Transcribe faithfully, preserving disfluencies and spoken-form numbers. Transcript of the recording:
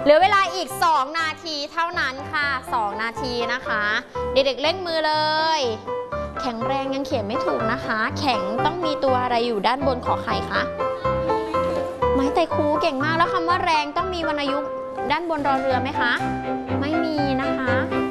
เหลือเวลาอีกสองนาทีเท่านั้นค่ะสองนาทีนะคะเด็กๆเล่นมือเลยแข็งแรงยังเขียนไม่ถูกนะคะแข็งต้องมีตัวอะไรอยู่ด้านบนขอไข่คะไม้ไต่คูเก่งมากแล้วคำว่าแรงต้องมีวรรณยุกต์ด้านบนรอเรือไหมคะไม่มีนะคะ